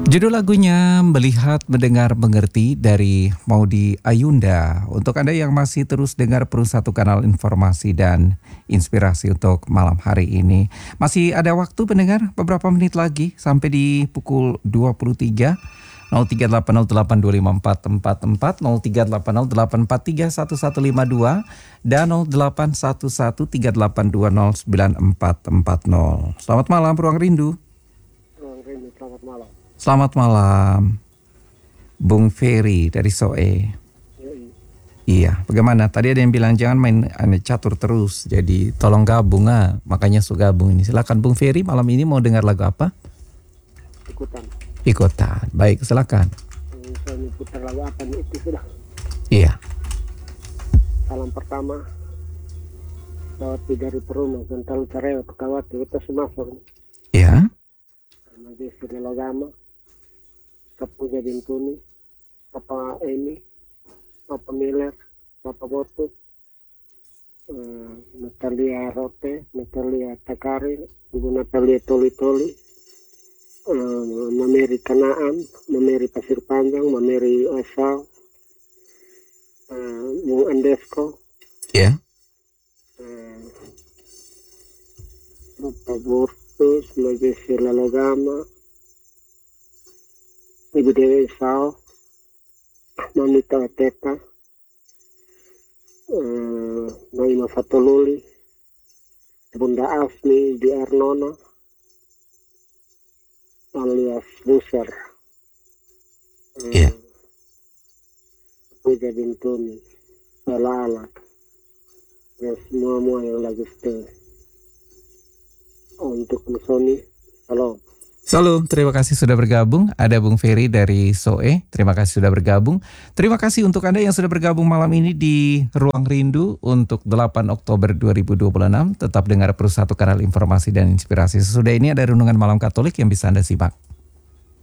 Judul lagunya Melihat, Mendengar, Mengerti dari Maudy Ayunda. Untuk Anda yang masih terus dengar Perum Satu Kanal Informasi dan Inspirasi untuk malam hari ini. Masih ada waktu pendengar beberapa menit lagi sampai di pukul 23. 0380825444, 038084311152 dan 081138209440. Selamat malam Ruang Rindu. Ruang Rindu, selamat malam. Selamat malam, Bung Ferry dari SOE. Iya, bagaimana? Tadi ada yang bilang jangan main catur terus, jadi tolong gabung makanya suka gabung ini. Silakan Bung Ferry, malam ini mau dengar lagu apa? Ikutan. Baik, silakan. Saya putar lagu apa nih itu sudah. Iya. Salam pertama. Lewat dari Perumah, Gental Careo, Pekawati, kita semasuk. Iya. Nanti sudah logama. Kepuja Bintuni, Papa Emi, Papa Miller, Papa Botu, Natalia Rote, Natalia Takari, Ibu Natalia Toli-Toli, Mameri Kanaan, Mameri Pasir Panjang, Mameri Osal, Bung Andesko, Bapak Burtus, Majesi Lalogama, Ibu Dewi Sao, Mamita Teka, Naima Fatoluli, Bunda Asmi di Arnona, alias Buser, Puja Bintuni, Ala-ala, dan semua yang lagi stay. Untuk Musoni, halo. Salam, terima kasih sudah bergabung. Ada Bung Ferry dari SOE, terima kasih sudah bergabung. Terima kasih untuk Anda yang sudah bergabung malam ini di Ruang Rindu untuk 8 Oktober 2026. Tetap dengar Perum Satu Kanal Informasi dan Inspirasi. Sesudah ini ada Renungan Malam Katolik yang bisa Anda simak.